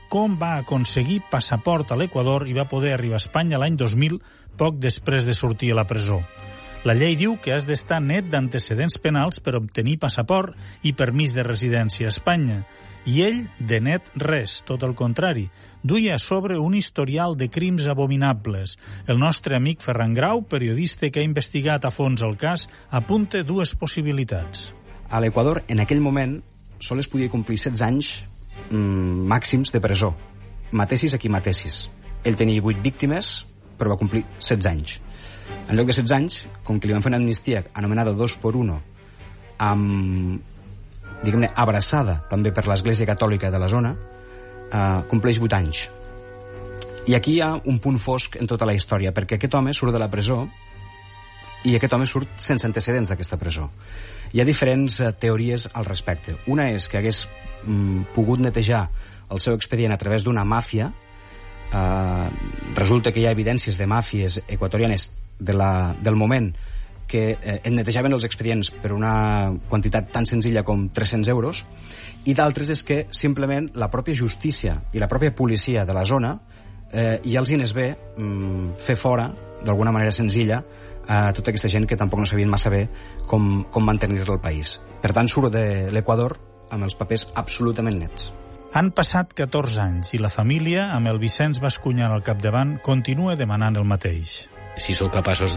com va aconseguir passaport a l'Equador i va poder arribar a Espanya l'any 2000, poc després de sortir a la presó. La llei diu que has d'estar net d'antecedents penals per obtenir passaport i permís de residència a Espanya. I ell, de net, res, tot el contrari. Duia a sobre un historial de crims abominables. El nostre amic Ferran Grau, periodista que ha investigat a fons el cas, apunta dues possibilitats. A l'Equador, en aquell moment, sols podia complir 16 anys màxims de presó. Matessis a qui matessis. Ell tenia 8 víctimes, però va complir 16 anys. En lloc de 16 anys, com que li van fer una amnistia anomenada 2x1, amb, diguem-ne, abraçada també per l'Església Catòlica de la zona, compleix 8 anys. I aquí hi ha un punt fosc en tota la història, perquè aquest home surt de la presó i aquest home surt sense antecedents d'aquesta presó. Hi ha diferents teories al respecte. Una és que hagués pogut netejar el seu expedient a través d'una màfia. Resulta que hi ha evidències de màfies equatorianes del moment que et netejaven els expedients per una quantitat tan senzilla com 300 euros, i d'altres és que simplement la pròpia justícia i la pròpia policia de la zona ja els hi bé fer fora, d'alguna manera senzilla, a tota aquesta gent que tampoc no sabien massa bé com mantenir el país. Per tant, surt de l'Equador amb els papers absolutament nets. Han passat 14 anys i la família, amb el Vicenç Bascuñán al capdavant, continua demanant el mateix. Si sou capaços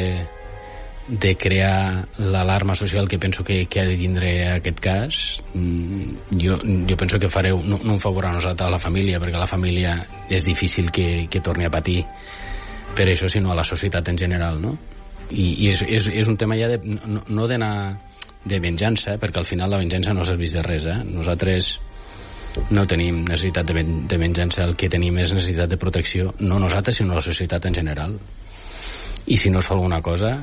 de crear l'alarma social que penso que ha de tindre aquest cas, jo penso que fareu no un favor a nosaltres, a la família, perquè a la família és difícil que torni a patir per això, sinó a la societat en general, no? I és un tema ja no d'anar de venjança, perquè al final la venjança no serveix de res. Nosaltres no tenim necessitat de venjança, el que tenim és necessitat de protecció, no nosaltres, sinó la societat en general. I si no es fa alguna cosa,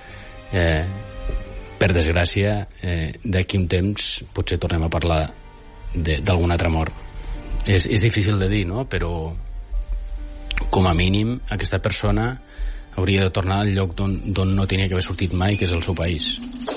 per desgràcia, d'aquí un temps potser tornem a parlar d'algun altre mort. És difícil de dir, no? Però com a mínim aquesta persona hauria de tornar al lloc d'on no tenia que haver sortit mai, que és el seu país.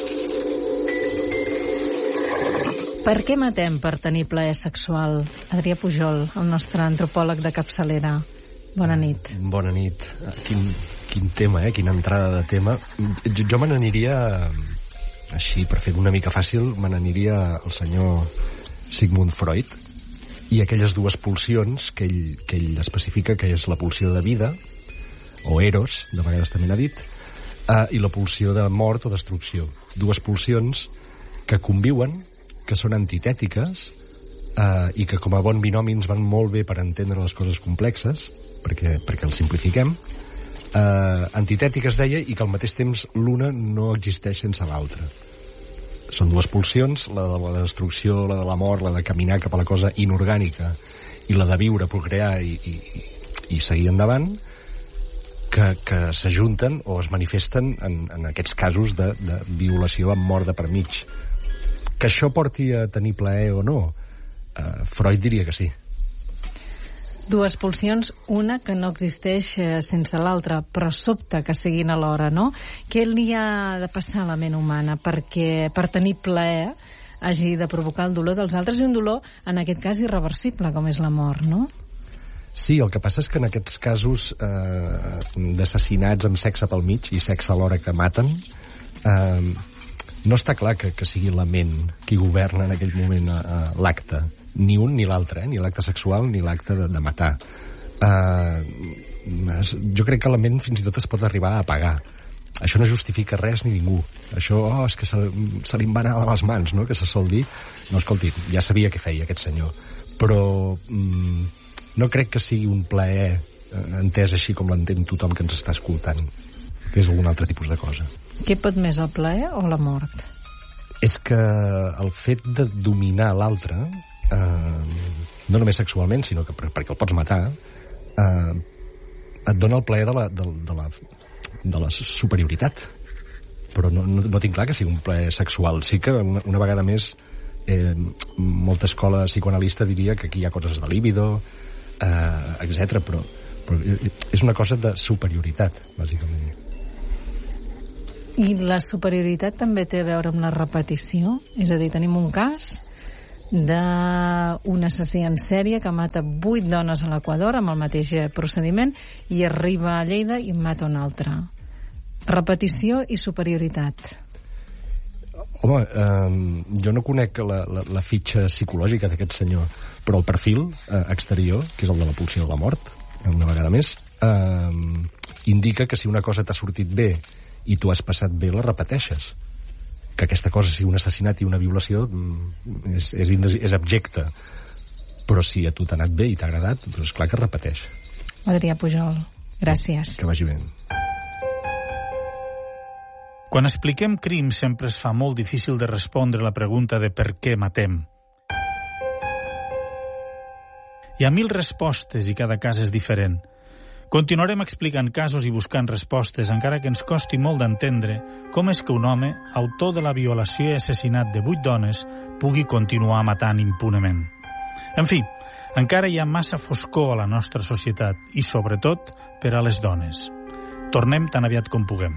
Per què matem per tenir plaer sexual? Adrià Pujol, el nostre antropòleg de capçalera. Bona nit. Bona nit. Quin tema, quina entrada de tema. Jo me n'aniria, així, per fer una mica fàcil, me n'aniria al senyor Sigmund Freud i aquelles dues pulsions que ell especifica, que és la pulsió de vida, o eros, de vegades també n'ha dit, i la pulsió de mort o destrucció. Dues pulsions que conviuen, que són antitètiques, i que com a bon binomi ens van molt bé per entendre les coses complexes, perquè els simplifiquem. Antitètiques, deia, i que al mateix temps l'una no existeix sense l'altra. Són dues pulsions, la de la destrucció, la de la mort, la de caminar cap a la cosa inorgànica, i la de viure, procrear i seguir endavant, que s'ajunten o es manifesten en aquests casos de violació amb mort de per mig. Que això porti a tenir plaer o no? Freud diria que sí. Dues pulsions, una que no existeix sense l'altra, però sobta que siguin alhora, no? Què li ha de passar a la ment humana perquè per tenir plaer hagi de provocar el dolor dels altres, i un dolor, en aquest cas, irreversible, com és la mort, no? Sí, el que passa és que en aquests casos d'assassinats amb sexe pel mig i sexe alhora que maten, no està clar que sigui la ment qui governa en aquell moment l'acte. Ni un ni l'altre, ni l'acte sexual ni l'acte de matar. Jo crec que la ment fins i tot es pot arribar a apagar. Això no justifica res ni ningú. Això, és que se li en va anar de les mans, no?, que se sol dir. No, escolti, ja sabia què feia aquest senyor. Però no crec que sigui un plaer entès així com l'entén tothom que ens està escoltant, que és algun altre tipus de cosa. Què pot més, el plaer o la mort? És que el fet de dominar l'altre, no només sexualment, sinó que perquè el pots matar, et dona el plaer de la superioritat. Però no tinc clar que sigui un plaer sexual. Sí que una vegada més molta escola psicoanalista diria que aquí hi ha coses de líbido, etc. Però és una cosa de superioritat, bàsicament. I la superioritat també té a veure amb la repetició? És a dir, tenim un cas, d'un assassí en sèrie que mata 8 dones a l'Equador amb el mateix procediment i arriba a Lleida i mata una altra. Repetició i superioritat. Home, jo no conec la fitxa psicològica d'aquest senyor, però el perfil exterior, que és el de la pulsió de la mort, una vegada més, indica que si una cosa t'ha sortit bé i tu has passat bé, la repeteixes. Que aquesta cosa sigui un assassinat i una violació és abjecte. Però si a tu t'ha anat bé i t'ha agradat, doncs és clar que es repeteix. Adrià Pujol, gràcies. Que vagi bé. Quan expliquem crims sempre es fa molt difícil de respondre la pregunta de per què matem. Hi ha 1000 respostes i cada cas és diferent. Continuarem explicant casos i buscant respostes, encara que ens costi molt d'entendre com és que un home, autor de la violació i assassinat de 8 dones, pugui continuar matant impunement. En fi, encara hi ha massa foscor a la nostra societat i, sobretot, per a les dones. Tornem tan aviat com puguem.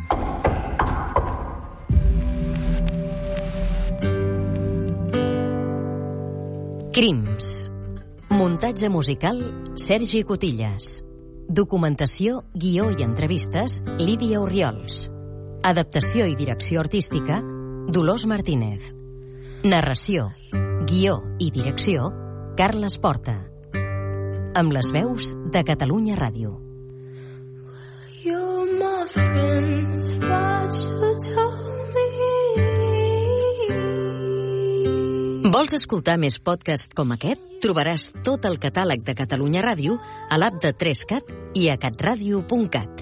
Crims. Muntatge musical, Sergi Cotillas. Documentació, guió i entrevistes, Lídia Orriols. Adaptació i direcció artística, Dolors Martínez. Narració, guió i direcció, Carles Porta. Amb les veus de Catalunya Ràdio. You're my friends, what you told me. Vols escoltar més podcasts com aquest? Trobaràs tot el catàleg de Catalunya Ràdio a l'app de 3Cat i a catradio.cat.